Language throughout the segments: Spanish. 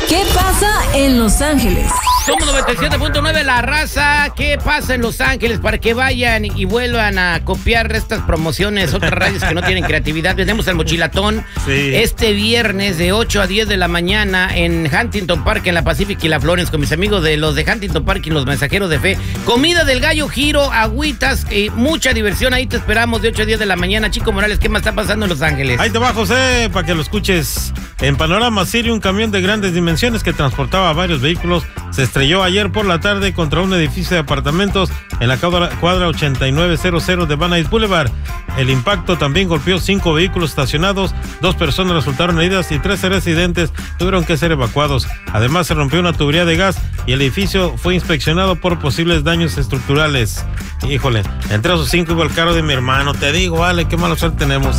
¿Qué pasa en Los Ángeles? Somos 97.9 La Raza. ¿Qué pasa en Los Ángeles? Para que vayan y vuelvan a copiar estas promociones, otras radios que no tienen creatividad. Tenemos el Mochilatón este viernes de 8 a 10 de la mañana en Huntington Park, en la Pacific y la Florence, con mis amigos de los de Huntington Park y los mensajeros de fe. Comida del Gallo Giro, agüitas y mucha diversión. Ahí te esperamos de 8 a 10 de la mañana. Chico Morales, ¿qué más está pasando en Los Ángeles? Ahí te va, José, para que lo escuches. En Panorama City, un camión de grandes dimensiones que transportaba varios vehículos se estrelló ayer por la tarde contra un edificio de apartamentos en la cuadra 8900 de Van Nuys Boulevard. El impacto también golpeó 5 vehículos estacionados, 2 personas resultaron heridas y 13 residentes tuvieron que ser evacuados. Además, se rompió una tubería de gas y el edificio fue inspeccionado por posibles daños estructurales. Híjole, entre esos 5 iba el carro de mi hermano. Te digo, vale, qué mala suerte tenemos.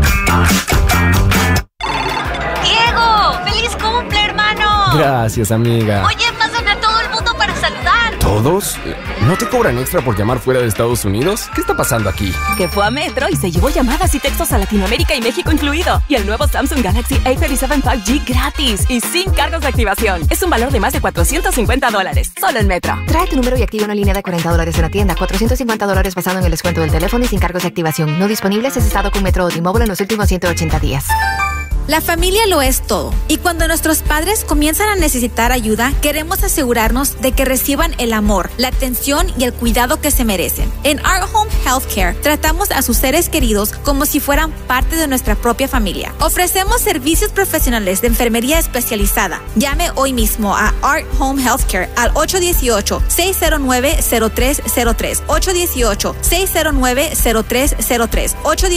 ¡Diego! ¡Feliz cumple, hermano! Gracias, amiga. Oye, pasan a todo el mundo para saludar. ¿Todos? ¿No te cobran extra por llamar fuera de Estados Unidos? ¿Qué está pasando aquí? Que fue a Metro y se llevó llamadas y textos a Latinoamérica y México incluido. Y el nuevo Samsung Galaxy A37 5G gratis y sin cargos de activación. Es un valor de más de $450. Solo en Metro. Trae tu número y activa una línea de $40 en la tienda. $450 basado en el descuento del teléfono y sin cargos de activación. No disponibles si has estado con Metro o T-Mobile en los últimos 180 días. La familia lo es todo, y cuando nuestros padres comienzan a necesitar ayuda, queremos asegurarnos de que reciban el amor, la atención y el cuidado que se merecen. En Our Home Healthcare, tratamos a sus seres queridos como si fueran parte de nuestra propia familia. Ofrecemos servicios profesionales de enfermería especializada. Llame hoy mismo a Our Home Healthcare al 818-609-0303, 818-609-0303,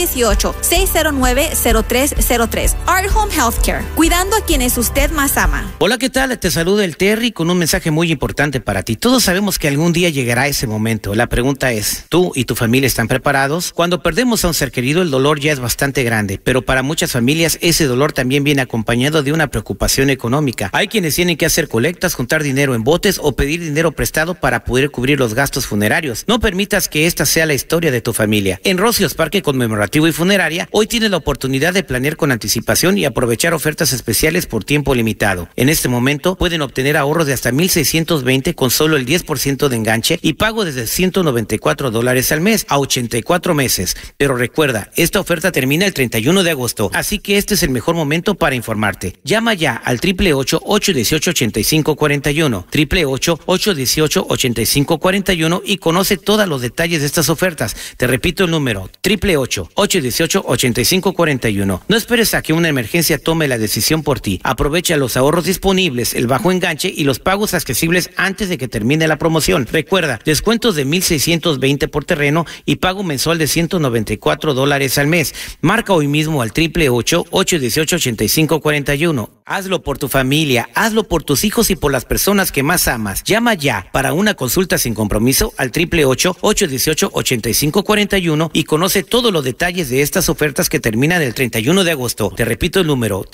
818-609-0303. Home Healthcare, cuidando a quienes usted más ama. Hola, ¿qué tal? Te saluda el Terry con un mensaje muy importante para ti. Todos sabemos que algún día llegará ese momento. La pregunta es, ¿tú y tu familia están preparados? Cuando perdemos a un ser querido, el dolor ya es bastante grande, pero para muchas familias ese dolor también viene acompañado de una preocupación económica. Hay quienes tienen que hacer colectas, juntar dinero en botes o pedir dinero prestado para poder cubrir los gastos funerarios. No permitas que esta sea la historia de tu familia. En Rocios Parque Conmemorativo y Funeraria, hoy tienes la oportunidad de planear con anticipación y aprovechar ofertas especiales por tiempo limitado. En este momento pueden obtener ahorros de hasta $1,620 con solo el 10% de enganche y pago desde $194 al mes a 84 meses. Pero recuerda, esta oferta termina el 31 de agosto, así que este es el mejor momento para informarte. Llama ya al 888-818-8541, 888-818-8541 y conoce todos los detalles de estas ofertas. Te repito el número, 888-818-8541. No esperes a que una emergencia tome la decisión por ti. Aprovecha los ahorros disponibles, el bajo enganche y los pagos accesibles antes de que termine la promoción. Recuerda, descuentos de $1,620 por terreno y pago mensual de $194 al mes. Marca hoy mismo al 888-818-8541. Hazlo por tu familia, hazlo por tus hijos y por las personas que más amas. Llama ya para una consulta sin compromiso al 888-818-8541 y conoce todos los detalles de estas ofertas que terminan el 31 de agosto. Te repito el número,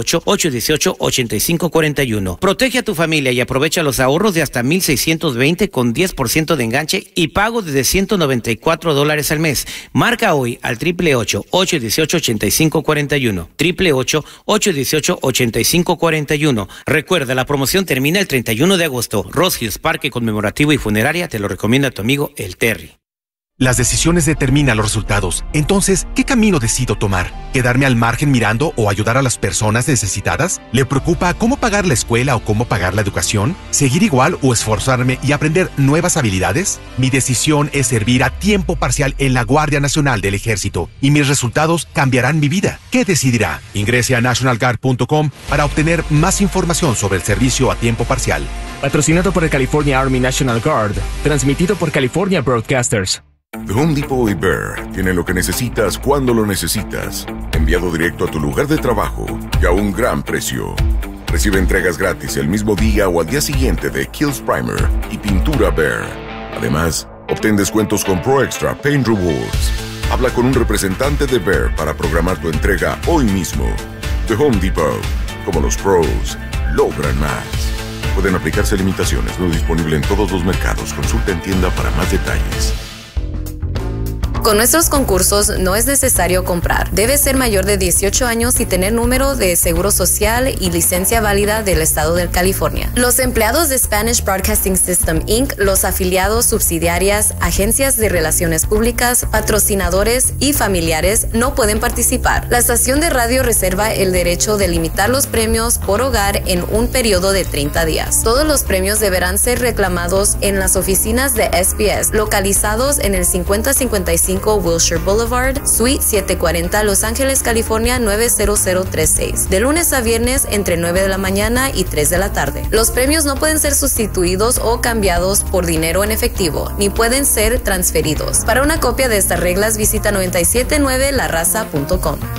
888-818-8541. Protege a tu familia y aprovecha los ahorros de hasta $1,620 con 10% de enganche y pago desde $194 al mes. Marca hoy al 888-818-8541, 888-818-8541. Recuerda, la promoción termina el 31 de agosto. Rocios Parque Conmemorativo y Funeraria te lo recomienda tu amigo el Terry. Las decisiones determinan los resultados. Entonces, ¿qué camino decido tomar? ¿Quedarme al margen mirando o ayudar a las personas necesitadas? ¿Le preocupa cómo pagar la escuela o cómo pagar la educación? ¿Seguir igual o esforzarme y aprender nuevas habilidades? Mi decisión es servir a tiempo parcial en la Guardia Nacional del Ejército y mis resultados cambiarán mi vida. ¿Qué decidirá? Ingrese a nationalguard.com para obtener más información sobre el servicio a tiempo parcial. Patrocinado por el California Army National Guard. Transmitido por California Broadcasters. The Home Depot y Behr tienen lo que necesitas cuando lo necesitas. Enviado directo a tu lugar de trabajo y a un gran precio. Recibe entregas gratis el mismo día o al día siguiente de Kills Primer y pintura Behr. Además, obtén descuentos con Pro Extra Paint Rewards. Habla con un representante de Behr para programar tu entrega hoy mismo. The Home Depot. Como los pros, logran más. Pueden aplicarse limitaciones. No disponible en todos los mercados. Consulta en tienda para más detalles. Con nuestros concursos no es necesario comprar. Debe ser mayor de 18 años y tener número de seguro social y licencia válida del estado de California. Los empleados de Spanish Broadcasting System Inc., los afiliados, subsidiarias, agencias de relaciones públicas, patrocinadores y familiares no pueden participar. La estación de radio reserva el derecho de limitar los premios por hogar en un periodo de 30 días. Todos los premios deberán ser reclamados en las oficinas de SBS, localizados en el 5055 Wilshire Boulevard, Suite 740, Los Ángeles, California 90036, de lunes a viernes entre 9 de la mañana y 3 de la tarde. Los premios no pueden ser sustituidos o cambiados por dinero en efectivo, ni pueden ser transferidos. Para una copia de estas reglas visita 979laraza.com.